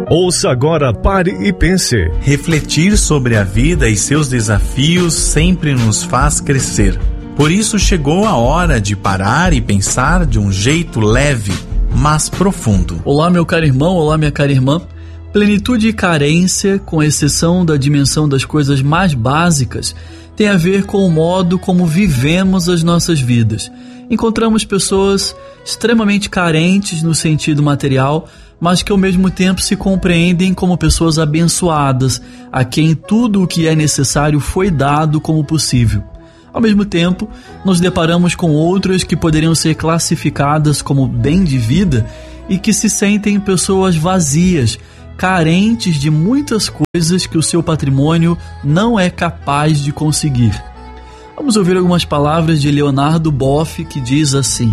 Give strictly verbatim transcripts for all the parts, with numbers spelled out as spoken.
Ouça agora, pare e pense. Refletir sobre a vida e seus desafios sempre nos faz crescer. Por isso chegou a hora de parar e pensar de um jeito leve, mas profundo. Olá, meu caro irmão, olá, minha cara irmã. Plenitude e carência, com exceção da dimensão das coisas mais básicas, tem a ver com o modo como vivemos as nossas vidas. Encontramos pessoas extremamente carentes no sentido material, mas que ao mesmo tempo se compreendem como pessoas abençoadas, a quem tudo o que é necessário foi dado como possível. Ao mesmo tempo, nos deparamos com outras que poderiam ser classificadas como bem de vida e que se sentem pessoas vazias, carentes de muitas coisas que o seu patrimônio não é capaz de conseguir. Vamos ouvir algumas palavras de Leonardo Boff, que diz assim: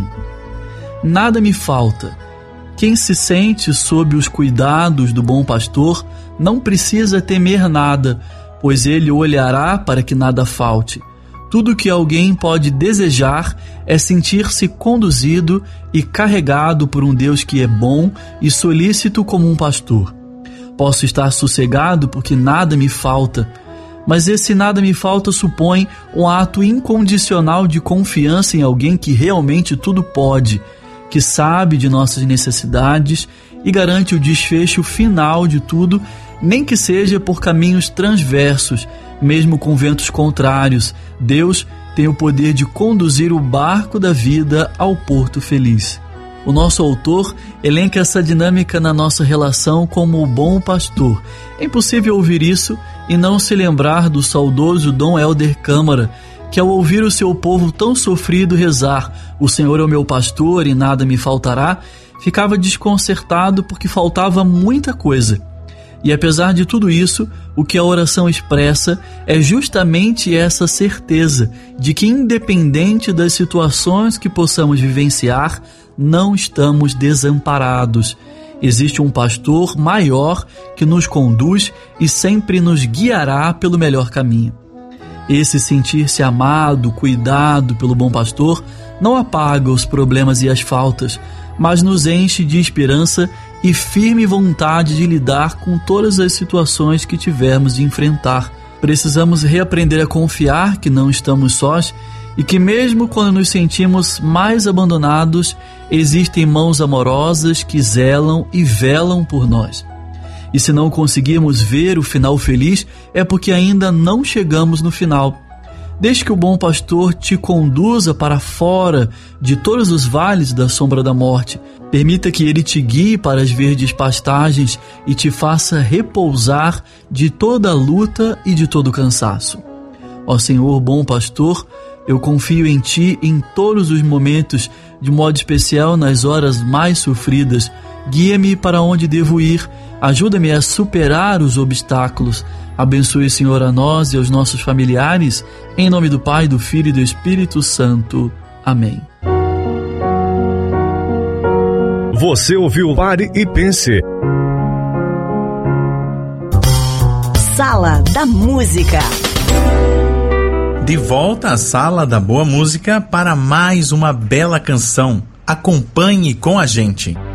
nada me falta. Quem se sente sob os cuidados do bom pastor não precisa temer nada, pois ele olhará para que nada falte. Tudo que alguém pode desejar é sentir-se conduzido e carregado por um Deus que é bom e solícito como um pastor. Posso estar sossegado porque nada me falta, mas esse nada me falta supõe um ato incondicional de confiança em alguém que realmente tudo pode, que sabe de nossas necessidades e garante o desfecho final de tudo, nem que seja por caminhos transversos, mesmo com ventos contrários. Deus tem o poder de conduzir o barco da vida ao porto feliz. O nosso autor elenca essa dinâmica na nossa relação como o bom pastor. É impossível ouvir isso e não se lembrar do saudoso Dom Helder Câmara, que ao ouvir o seu povo tão sofrido rezar "O Senhor é o meu pastor e nada me faltará", ficava desconcertado porque faltava muita coisa. E apesar de tudo isso, o que a oração expressa é justamente essa certeza de que, independente das situações que possamos vivenciar, não estamos desamparados. Existe um pastor maior que nos conduz e sempre nos guiará pelo melhor caminho. Esse sentir-se amado, cuidado pelo bom pastor, não apaga os problemas e as faltas, mas nos enche de esperança e firme vontade de lidar com todas as situações que tivermos de enfrentar. Precisamos reaprender a confiar que não estamos sós e que mesmo quando nos sentimos mais abandonados, existem mãos amorosas que zelam e velam por nós. E se não conseguirmos ver o final feliz, é porque ainda não chegamos no final. Deixe que o bom pastor te conduza para fora de todos os vales da sombra da morte. Permita que ele te guie para as verdes pastagens e te faça repousar de toda a luta e de todo o cansaço. Ó Senhor, bom pastor, eu confio em Ti em todos os momentos, de modo especial nas horas mais sofridas. Guia-me para onde devo ir, ajuda-me a superar os obstáculos. Abençoe, Senhor, a nós e aos nossos familiares, em nome do Pai, do Filho e do Espírito Santo. Amém. Você ouviu Pare e Pense. Sala da Música. De volta à Sala da Boa Música para mais uma bela canção. Acompanhe com a gente.